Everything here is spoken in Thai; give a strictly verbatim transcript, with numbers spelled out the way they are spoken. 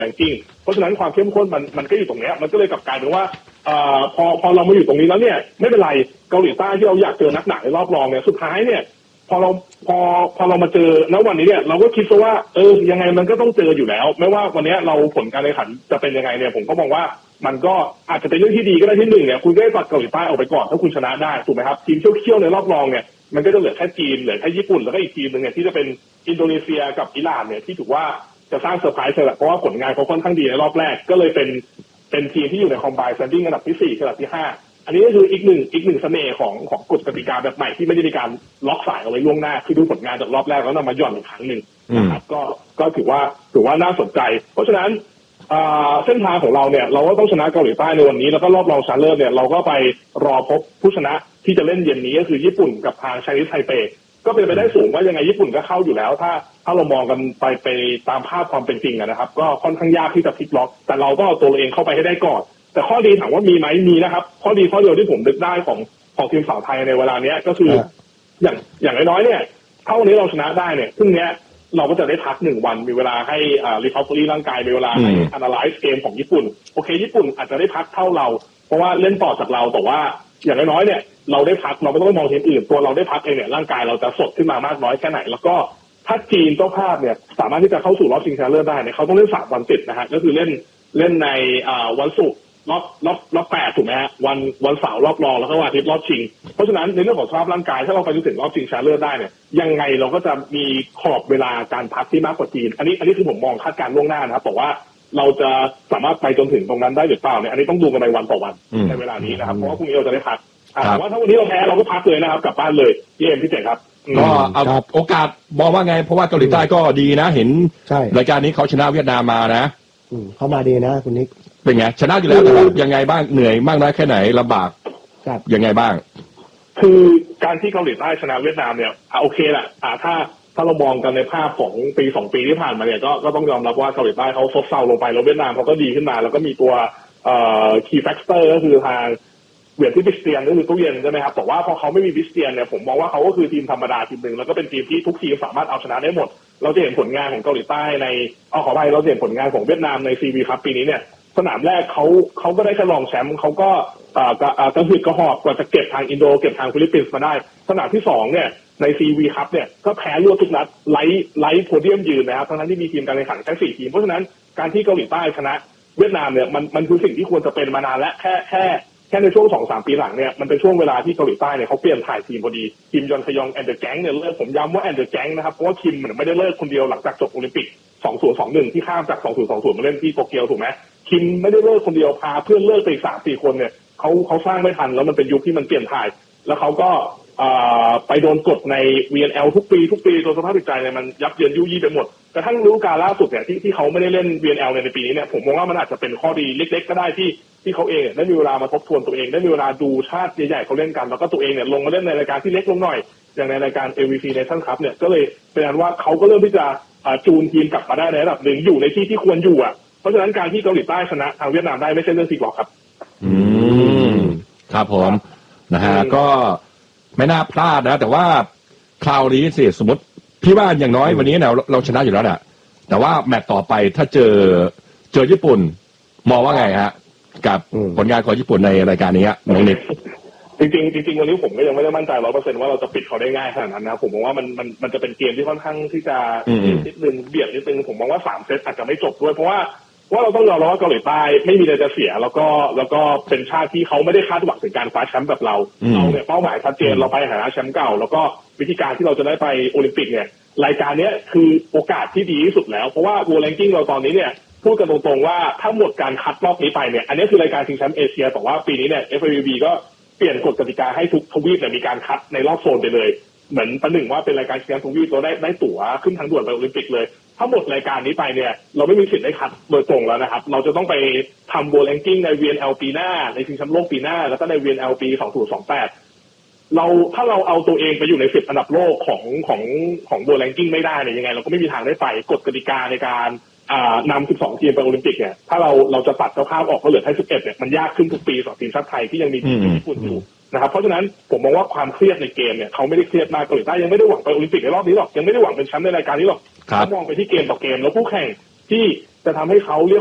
แรงกิ้งเพราะฉะนั้นความเข้มข้นมันมันก็อยู่ตรงนี้มันก็เลยกลับกลายเป็นว่าอ่าพอพอเรามาอยู่ตรงนี้แล้วเนี่ยไม่เป็นไรเกาหลีใต้ที่เราอยากเจอนักหนักในรอบรองเนี่ยสุดท้ายเนี่ยพอเราพอพอเรามาเจอณวันนี้เนี่ยเราก็คิดซะว่าเออยังไงมันก็ต้องเจออยู่แล้วไม่ว่าวันนี้เราผลการแข่งขันจะเป็นยังไงเนี่ยผมก็มองว่ามันก็อาจจะเป็นเรื่องที่ดีก็ได้ที่หนึ่งเนี่ยคุณได้ตัดเกาหลีใต้ออกไปก่อนถ้าคุณชนะได้ถูกไหมครับทีมเขี้ยวๆในรอบรองเนี่ยมันก็จะเหลือแค่จีนเหลือแค่ญี่ปุ่นแล้วก็อีกทีมนึงเนี่ยที่จะเป็นอินโดนีเซียกับอิหร่านเนี่ยที่ถือว่าจะสร้างเซอร์ไพรส์เลยแหละเพราะว่าผลงานเขาค่อนข้างดีในรอบแรกก็เลยเป็นเป็นทีมที่อยู่ในคอมไบน์สแตนดิ้งอันดับที่สี่อันดับที่ห้าอันนี้ก็คืออีกหนึ่งอีกหนึ่งเสน่ห์ของของกฎกติกาแบบใหม่ที่ไม่ได้มีการล็อกสายเอาไว้ล่วงหน้าคือดูผลงานจากรอบแรกแล้วนำมาย่อนอีกครั้งหนึ่งนะครับก็ก็ถือว่าถือว่าน่าสนใจเพราะฉะนั้นเส้นทางของเราเนี่ยเราก็ต้องชนะเกาหลีใต้ในวันนี้แล้วก็รอบรองชนะเลิศเนี่ยเราก็ไปรอพบผู้ชนะที่จะเล่นเย็นนี้ก็คือญี่ปุ่นกับทางไชนีสไทเปก็เป็นไปได้สูงว่ายังไงญี่ปุ่นก็เข้าอยู่แล้วถ้าถ้าเรามองกันไปไปตามภาพความเป็นจริงนะครับก็ค่อนข้างยากที่จะพลิกล็อกแต่เราก็เอาตัวเราเองเข้าไปให้ได้ก่อนแต่ข้อดีถามว่ามีไหมมีนะครับข้อดีข้อเดียวที่ผมนึกได้ของของทีมสาวไทยในเวลาเนี้ยก็คืออย่างอย่างน้อยๆเนี่ยเท่านี้เราชนะได้เนี่ยซึ่งเนี้ยเราก็จะได้พักหนึ่งวันมีเวลาให้อ่ารีคอเวอรี่ร่างกายมีเวลาให้ analyze เกมของญี่ปุ่นโอเคญี่ปุ่นอาจจะได้พักเท่าเราเพราะว่าเล่นต่อจากเราแต่ว่าอย่างน้อยๆเนี่ยเราได้พักเราไม่ต้องมองทีมอื่นตัวเราได้พักเองเนี่ยร่างกายเราจะสดขึ้นมามากน้อยแค่ไหนแล้วก็ถ้าจีนเจ้าภาพเนี่ยสามารถที่จะเข้าสู่รอบชิงชนะเลิศได้เนี่ยเขาต้องเล่นสามวันติดนะฮะก็คือเล่นเล่นในอ่าวันศุกร์รอบรอบรอบแปดถูกไหมฮะวันวันเสาร์รอบรองแล้วก็วันอาทิตย์รอบชิงเพราะฉะนั้นในเรื่องของสภาพร่างกายถ้าเราไปถึงรอบชิงชนะเลิศได้เนี่ยยังไงเราก็จะมีขอบเวลาการพักที่มากกว่าจีนอันนี้อันนี้คือผมมองคาดการณ์ล่วงหน้านะครับบอกว่าเราจะสามารถไปจนถึงตรงนั้นได้หรือเปล่าเนี่ยอันนี้ต้องดูกันในวันต่อวันในเวลานี้นะครับเพราะว่าพรุ่งนี้เราจะได้พักแต่ว่าถ้าวันนี้เราแพ้เราก็พักเลยนะครับกลับบ้านเลยพี่เอ็มพี่เจ๋งครับก็เอาโอกาสมองว่าไงเพราะว่าเกาหลีใต้ก็ดีนะเห็นรายการนี้เขาชนะเวียดนามมานะเขามาดีนะคุณนิกเป็นไงชนะอยู่แล้วแต่ว่ายังไงบ้างเหนื่อยมากน้อยแค่ไหนลำบากยังไงบ้างคือการที่เกาหลีใต้ชนะเวียดนามเนี่ยโอเคแหละถ้าถ้าเรามองกันในภาพของปีสองปีที่ผ่านมาเนี่ยก็ก็ต้องยอมรับว่าเกาหลีใต้เขาซบเซาลงไปแล้วเวียดนามเขาก็ดีขึ้นมาแล้วก็มีตัวเอ่อ key factor ก็คือทางเหวียนที่บิสเตียนก็คือตู้เย็นใช่ไหมครับแต่ว่าพอเขาไม่มีบิสเตียนเนี่ยผมมองว่าเขาก็คือทีมธรรมดาทีมหนึ่งแล้วก็เป็นทีมที่ทุกทีมสามารถเอาชนะได้หมดเราจะเห็นผลงานของเกาหลีใต้ในเอาขอไปเราเห็นผลงานของเวียดนามในซีบีครับปีนี้เนี่ยสนามแรกเขาเขาก็ได้แค่รองแชมป์เขาก็อ่ากระหืดกระหอบกว่าจะเก็บทางอินโดเก็บทางฟิลิปปินส์มาได้สนามที่สองเนี่ยในซีวีครับเนี่ยก็แพ้รวดทุกนัดไล่ไล่โพเดียมยืนนะครับทั้งนั้นที่มีทีมการแข่งขันแค่สี่ทีมเพราะฉะนั้นการที่เกาหลีใต้ชนะเวียดนามเนี่ยมันมันคือสิ่งที่ควรจะเป็นมานานและแค่แค่แค่ในช่วง สองถึงสาม ปีหลังเนี่ยมันเป็นช่วงเวลาที่เกาหลีใต้เนี่ยเขาเปลี่ยนถ่ายทีมพอดีทีมยอนคยองแอนเดอร์แก๊งเนี่ยเลิกผมย้ำว่าแอนเดอร์แก๊งนะครับเพราะว่าคิมมันไม่ได้เลิกคนเดียวหลังจากจบโอลิมปิกสองพันยี่สิบเอ็ดที่ข้ามจากสองพันยี่สิบมาเล่นที่โตเกียวถูกไหมคิมไม่ได้เลิกคนเดียวพาเพื่อนเลิกไปสามสี่คนเนี่ยเขาเขาสร้างไม่ทันแล้วมันเป็นยุคที่มันเปลี่ยนถ่ายแล้วเขาก็ไปโดนกดใน วี เอ็น แอล ทุกปีทุกปีจนสภาพจิตใจเนี่ยมันยับเยินยุ่ยยี่ไปหมดกระทั่งฤดูกาลล่าสุดเนี่ยที่ที่เขาไม่ได้เล่น วี เอ็น แอล ในปีนี้เนี่ยผมมองว่ามันอาจจะเป็นข้อดีเล็กๆก็ได้ที่ที่เขาเองได้มีเวลามาทบทวนตัวเองได้มีเวลาดูชาติใหญ่ๆเขาเล่นกันแล้วก็ตัวเองเนี่ยลงมาเล่นในรายการที่เล็กลงหน่อยอย่างในรายการ เอ วี พี Nation Cup เนี่ยก็เลยเป็นอันว่าเขาก็เริ่มที่จะจูนทีมกลับมาได้ในระดับหนึ่งอยู่ในที่ที่ควรอยู่อ่ะเพราะฉะนั้นการที่เกาหลีใต้ชนะทางเวียดนามได้ไม่ใช่เรื่องผิดหรอกครับอืมครับผมนะฮะก็ไม่น่าพลาดนะแต่ว่าคราวนี้สิสมมติพี่ว่าอย่างน้อยวันนี้เนี่ยเราชนะอยู่แล้วแหละแต่ว่าแมตต์ต่อไปถ้าเจอเจอญี่ปุ่นมองว่าไงฮะกับผลงานของญี่ปุ่นในรายการนี้น้องนิกจริงๆจริงๆวันนี้ผมก็ยังไม่ได้มั่นใจ ร้อยเปอร์เซ็นต์ ว่าเราจะปิดเขาได้ง่ายขนาดนั้นนะผมมองว่ามันมันมันจะเป็นเกมที่ค่อนข้างที่จะนิดนึงเบียดนิดนึงผมมองว่าสามเซตอาจจะไม่จบด้วยเพราะว่าว่าเราต้องยอมรับว่าเกาหลีใต้ไม่มีอะไรจะเสียแล้วก็แล้วก็เป็นชาติที่เขาไม่ได้คาดหวังถึงการคว้าแชมป์แบบเราเราเนี่ยเป้าหมายชัดเจนเราไปหาแชมป์เก่าแล้วก็วิธีการที่เราจะได้ไปโอลิมปิกเนี่ยรายการนี้คือโอกาสที่ดีที่สุดแล้วเพราะว่า World Ranking เราตอนนี้เนี่ยพูดกันตรงๆว่าถ้าหมดการคัดรอบนี้ไปเนี่ยอันนี้คือรายการชิงแชมป์เอเชียแต่ว่าปีนี้เนี่ย เอฟ ไอ วี บี ก็เปลี่ยนกฎกติกาให้ทุกทวีปเนี่ยมีการคัดในรอบโซนไปเลยเหมือนประหนึ่งว่าเป็นรายการชิงแชมป์ทวีปเราได้ได้ตั๋วขึ้นทางด่วนไปโอลิมปิกเลยถ้าหมดรายการนี้ไปเนี่ยเราไม่มีสิทธิ์ได้คัดโดยตรงแล้วนะครับเราจะต้องไปทำ World Ranking ใน วี เอ็น แอล ปีหน้าในชิงแชมป์โลกปีหน้าแล้วก็ใน วี เอ็น แอล ปีสองพันยี่สิบแปดเราถ้าเราเอาตัวเองไปอยู่ในสิบอันดับโลกของของของ World Ranking ไม่ได้เนี่ยยังไงเราก็ไม่มีทางได้ไปกฎกติกาในการนำสิบสองทีมไปโอลิมปิกเนี่ยถ้าเราเราจะตัดเจ้าภาพออกก็เหลือแค่สิบเอ็ดเนี่ยมันยากขึ้นทุกปีสำหรับทีมชาติไทยที่ยังมีทีมญี่ปุ่นอยู่นะครับเพราะฉะนั้นผมมองว่าความเครียดในเกมเนี่ยเขาไม่ได้เครียดมากเกาหลีใต้ยังไม่ได้หวังไปโอลิมปิกในรอบนี้หรอกยังไม่ได้หวังเป็นแชมป์ในรายการนี้หรอกเขามองไปที่เกมต่อเกมแล้วผู้แข่งที่จะทำให้เขาเรียก